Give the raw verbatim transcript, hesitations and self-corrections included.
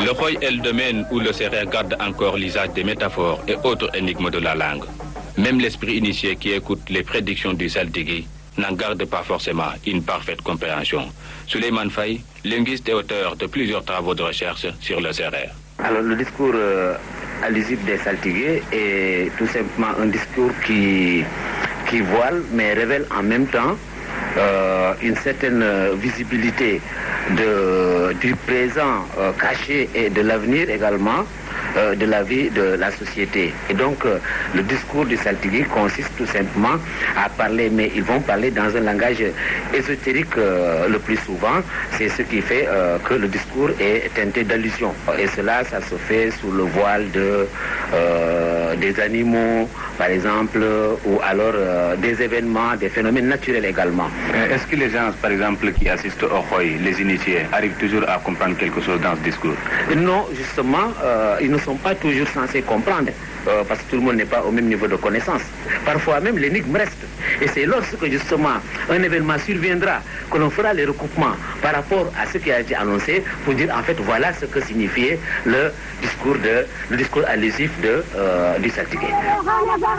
Le Khoy est le domaine où le Sérère garde encore l'usage des métaphores et autres énigmes de la langue. Même l'esprit initié qui écoute les prédictions du Saltigui n'en garde pas forcément une parfaite compréhension. Souleymane Faye, linguiste et auteur de plusieurs travaux de recherche sur le Sérère. Alors le discours euh, allusif des Saltigués est tout simplement un discours qui, qui voile mais révèle en même temps euh, une certaine visibilité de, du présent euh, caché et de l'avenir également euh, de la vie de la société. Et donc euh, le discours du Saltigui consiste tout simplement à parler, mais ils vont parler dans un langage ésotérique euh, le plus souvent. C'est ce qui fait euh, que le discours est teinté d'allusion. Et cela, ça se fait sous le voile de, euh, des animaux, par exemple, ou alors euh, des événements, des phénomènes naturels également. Est-ce que les gens, par exemple, qui assistent au Khoy, les initiés, arrivent toujours à comprendre quelque chose dans ce discours? Non, justement, euh, ils ne sont pas toujours censés comprendre, euh, parce que tout le monde n'est pas au même niveau de connaissance. Parfois même, l'énigme reste. Et c'est lorsque, justement, un événement surviendra que l'on fera les recoupements par rapport à ce qui a été annoncé pour dire, en fait, voilà ce que signifiait le discours, de, le discours allusif de, euh, du Saltigué.